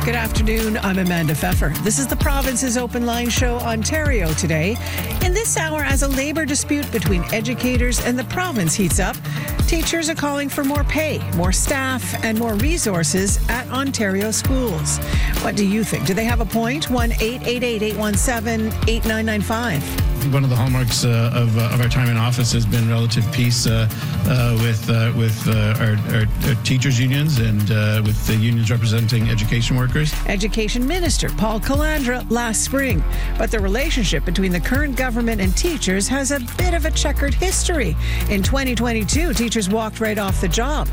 Good afternoon. I'm Amanda Pfeffer. This is the province's open line show, Ontario Today. In this hour, as a labor dispute between educators and the province heats up, teachers are calling for more pay, more staff, and more resources at Ontario schools. What do you think? Do they have a point? 1-888-817-8995. One of the hallmarks of our time in office has been relative peace with our teachers' unions and with the unions representing education workers. Education Minister Paul Calandra last spring. But the relationship between the current government and teachers has a bit of a checkered history. In 2022, teachers walked right off the job.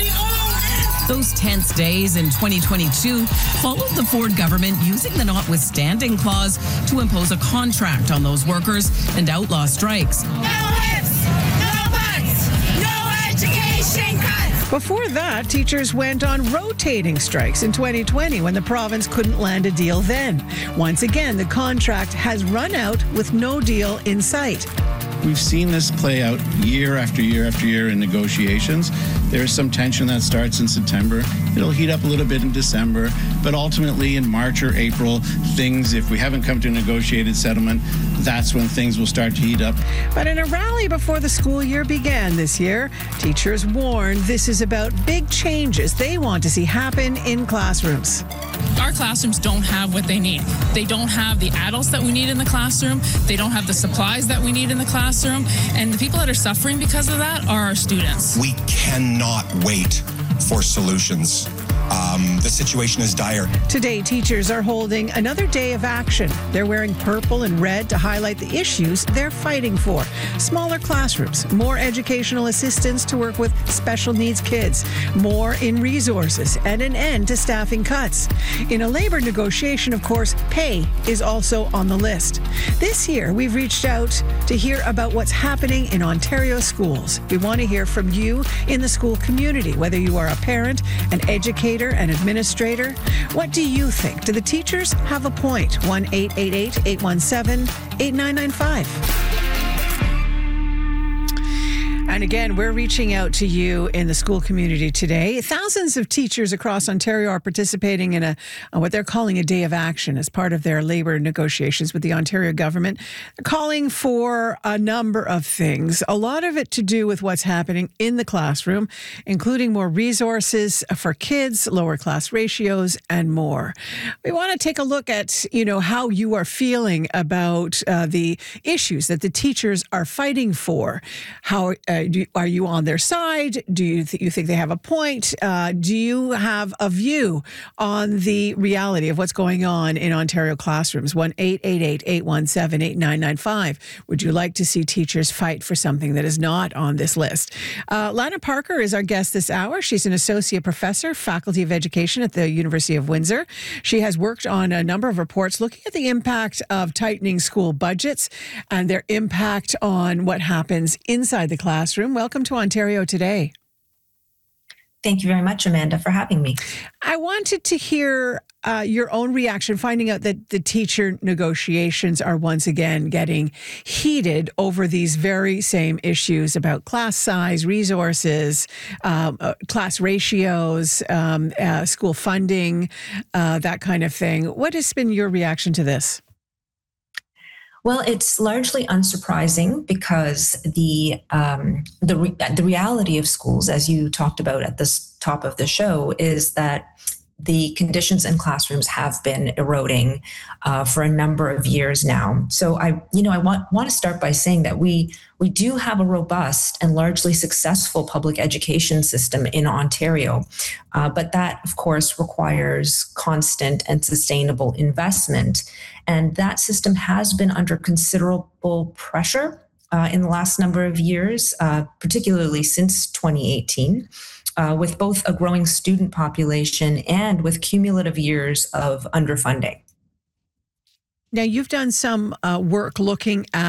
Those tense days in 2022 followed the Ford government using the notwithstanding clause to impose a contract on those workers and outlaw strikes. No ifs, no buts, no education cuts. Before that, teachers went on rotating strikes in 2020 when the province couldn't land a deal then. Once again, the contract has run out with no deal in sight. We've seen this play out year after year after year in negotiations. There's some tension that starts in September. It'll heat up a little bit in December, but ultimately in March or April, if we haven't come to a negotiated settlement, that's when things will start to heat up. But in a rally before the school year began this year, teachers warned this is about big changes they want to see happen in classrooms. Our classrooms don't have what they need. They don't have the adults that we need in the classroom. They don't have the supplies that we need in the classroom. And the people that are suffering because of that are our students. We cannot wait for solutions. The situation is dire. Today, teachers are holding another day of action. They're wearing purple and red to highlight the issues they're fighting for. Smaller classrooms, more educational assistance to work with special needs kids, more in resources, and an end to staffing cuts. In a labor negotiation, of course, pay is also on the list. This year, we've reached out to hear about what's happening in Ontario schools. We want to hear from you in the school community, whether you are a parent, an educator, an administrator. What do you think? Do the teachers have a point? 1-888-817-8995. And again, we're reaching out to you in the school community today. Thousands of teachers across Ontario are participating in what they're calling a day of action as part of their labor negotiations with the Ontario government. They're calling for a number of things, a lot of it to do with what's happening in the classroom, including more resources for kids, lower class ratios, and more. We want to take a look at, how you are feeling about the issues that the teachers are fighting for. How are you on their side? Do you think they have a point? Do you have a view on the reality of what's going on in Ontario classrooms? 1-888-817-8995. Would you like to see teachers fight for something that is not on this list? Lana Parker is our guest this hour. She's an associate professor, Faculty of Education at the University of Windsor. She has worked on a number of reports looking at the impact of tightening school budgets and their impact on what happens inside the classroom. Welcome to Ontario Today. Thank you very much, Amanda, for having me. I wanted to hear your own reaction, finding out that the teacher negotiations are once again getting heated over these very same issues about class size, resources, class ratios, school funding, that kind of thing. What has been your reaction to this? Well, it's largely unsurprising because the reality of schools, as you talked about at the top of the show, is that the conditions in classrooms have been eroding for a number of years now. So I want to start by saying that we do have a robust and largely successful public education system in Ontario, but that, of course, requires constant and sustainable investment. And that system has been under considerable pressure in the last number of years, particularly since 2018. With both a growing student population and with cumulative years of underfunding. Now, you've done some work looking at